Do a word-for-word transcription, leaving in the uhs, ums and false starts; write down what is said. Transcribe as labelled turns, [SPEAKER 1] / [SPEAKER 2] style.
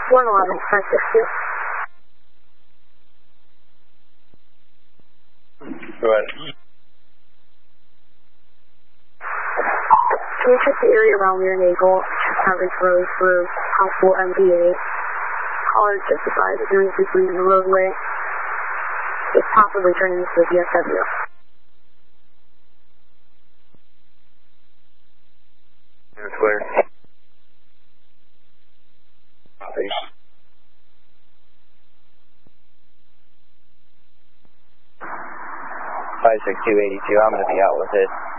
[SPEAKER 1] one eleven, five six two.
[SPEAKER 2] Go ahead.
[SPEAKER 1] Can you check the area around Weir Nagle, Chestnut Ridge Road for possible M V A? Caller justified ignorantly leaving the roadway. It's possibly turning into the D S W.
[SPEAKER 2] It's clear. Copy.
[SPEAKER 3] five six two eighty-two, I'm going to be out with it.